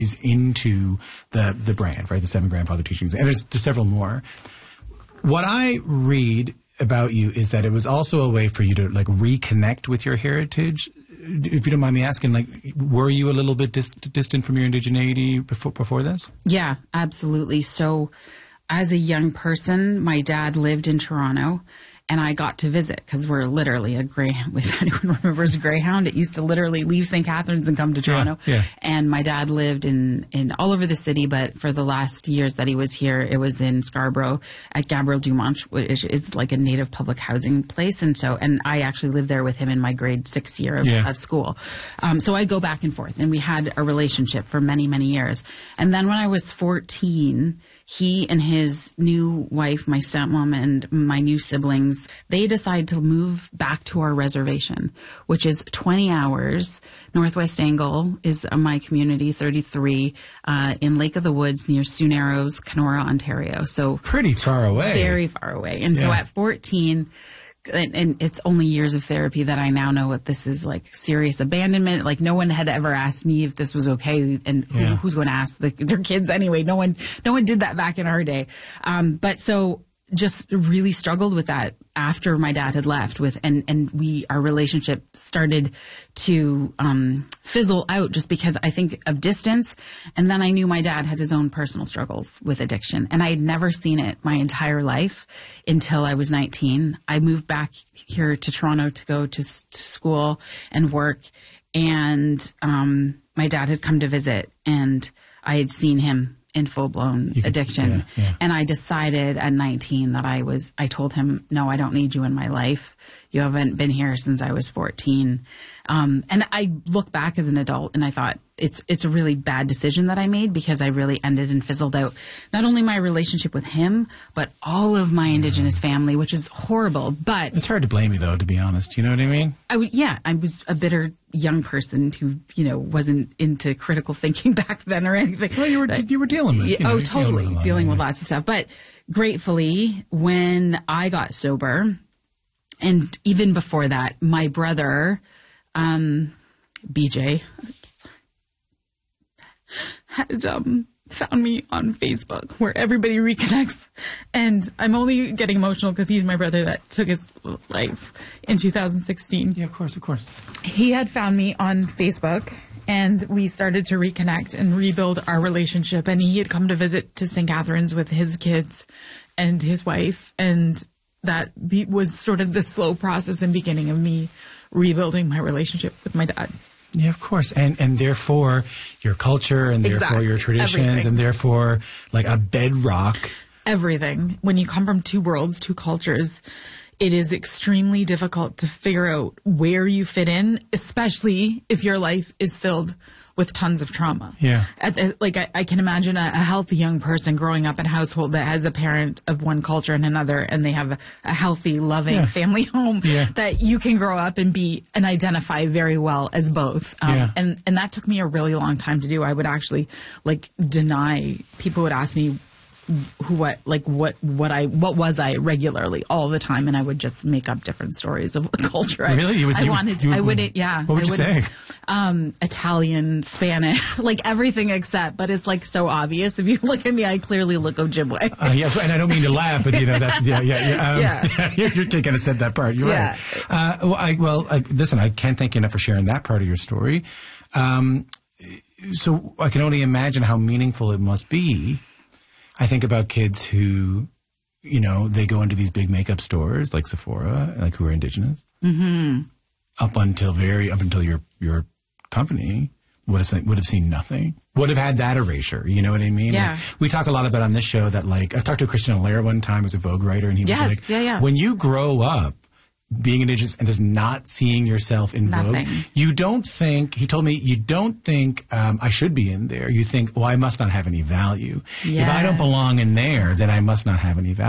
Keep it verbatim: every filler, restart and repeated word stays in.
is into the the brand, right? The seven grandfather teachings, and there's, there's several more. What I read about you is that it was also a way for you to like reconnect with your heritage. If you don't mind me asking, like, were you a little bit dis- distant from your indigeneity before before this? Yeah, absolutely. So, as a young person, my dad lived in Toronto. And I got to visit because we're literally a Greyhound. If anyone remembers Greyhound, it used to literally leave Saint Catharines and come to Toronto. Yeah, yeah. And my dad lived in, in all over the city, but for the last years that he was here, it was in Scarborough at Gabriel Dumont, which is like a native public housing place. And so, and I actually lived there with him in my grade six year of, yeah. of school. Um, so I'd go back and forth, and we had a relationship for many, many years. And then when I was fourteen, he and his new wife, my stepmom, and my new siblings, they decided to move back to our reservation, which is twenty hours. Northwest Angle is my community, thirty-three, uh, in Lake of the Woods near Sioux Narrows, Kenora, Ontario. So pretty far away. Very far away. And yeah. so at fourteen... And, and it's only years of therapy that I now know what this is, like serious abandonment. Like no one had ever asked me if this was okay, and who, yeah. who's going to ask the, their kids anyway? No one, no one did that back in our day. Um, but so just really struggled with that after my dad had left with, and, and we, our relationship started to, um, fizzle out just because I think of distance. And then I knew my dad had his own personal struggles with addiction, and I had never seen it my entire life until I was nineteen. I moved back here to Toronto to go to, to school and work. And, um, my dad had come to visit, and I had seen him in full-blown could, addiction. Yeah, yeah. And I decided at nineteen that I was, I told him, no, I don't need you in my life. You haven't been here since I was fourteen. Um, and I look back as an adult and I thought it's, it's a really bad decision that I made, because I really ended and fizzled out not only my relationship with him, but all of my Indigenous mm. family, which is horrible. But it's hard to blame you, though, to be honest. You know what I mean? I w- yeah, I was a bitter young person who, you know, wasn't into critical thinking back then or anything. Well, you were, but, you were dealing with, you know, oh, totally, dealing with, dealing with lots of stuff. But gratefully, when I got sober, and even before that, my brother, um, B J, had um, found me on Facebook, where everybody reconnects. And I'm only getting emotional because he's my brother that took his life in two thousand sixteen. Yeah, of course, of course. He had found me on Facebook, and we started to reconnect and rebuild our relationship. And he had come to visit to Saint Catharines with his kids and his wife. And that be, was sort of the slow process and beginning of me rebuilding my relationship with my dad. Yeah, of course. And and therefore your culture, and therefore exactly. your traditions, Everything. And therefore like a bedrock. Everything. When you come from two worlds, two cultures, it is extremely difficult to figure out where you fit in, especially if your life is filled with tons of trauma. Yeah. At, at, like I, I can imagine a, a healthy young person growing up in a household that has a parent of one culture and another, and they have a, a healthy, loving yeah. family home, yeah. that you can grow up and be and identify very well as both. Um, yeah. and, and that took me a really long time to do. I would actually like deny, people would ask me, who what like what what I what was I regularly all the time, and I would just make up different stories of what culture I really you would, I you wanted would, you I would yeah what would I you would, say um Italian, Spanish, like everything except, but it's like so obvious. If you look at me, I clearly look Ojibwe. uh, yeah, and I don't mean to laugh, but you know that's yeah yeah yeah, um, yeah. you're, you're kind of said that part. You're yeah. right. Uh, well, I well I, listen, I can't thank you enough for sharing that part of your story. Um, so I can only imagine how meaningful it must be. I think about kids who, you know, they go into these big makeup stores like Sephora, like who are Indigenous, mm-hmm. up until very up until your your company would have seen, would have seen nothing, would have had that erasure. You know what I mean? Yeah. Like, we talk a lot about on this show that, like, I talked to Christian Allaire one time, who's a Vogue writer, and he yes, was like, yeah, yeah. when you grow up being Indigenous and just not seeing yourself in Nothing. Vogue, you don't think, he told me, you don't think um, I should be in there. You think, well, I must not have any value. Yes. If I don't belong in there, then I must not have any value.